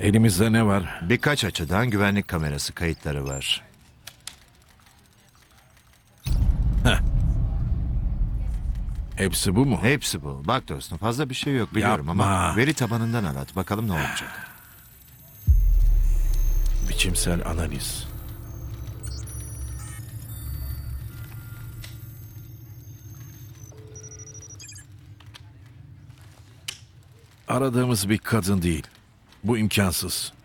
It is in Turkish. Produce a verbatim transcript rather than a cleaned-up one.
Elimizde ne var? Birkaç açıdan güvenlik kamerası kayıtları var. Hepsi bu mu? Hepsi bu. Bak dostum, fazla bir şey yok biliyorum ama Yapma. veri tabanından arat. Bakalım ne olacak. Biçimsel analiz. Aradığımız bir kadın değil. Bu imkansız.